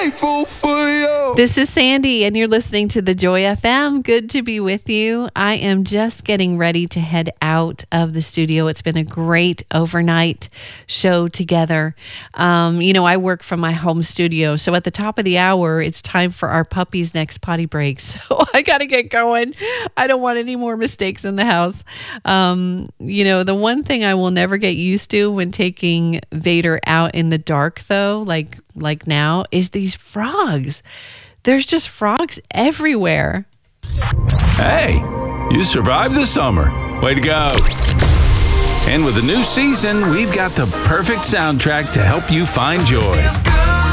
grateful for you. This is Sandy, and you're listening to the Joy FM. Good to be with you. I am just getting ready to head out of the studio. It's been a great overnight show together. I work from my home studio, so at the top of the hour, it's time for our puppy's next potty break. So I got to get going. I don't want any more mistakes in the house. The one thing I will never get used to when taking Vader out in the dark, though, like now, is these frogs. There's just frogs everywhere. Hey, you survived the summer. Way to go. And with a new season, we've got the perfect soundtrack to help you find joy.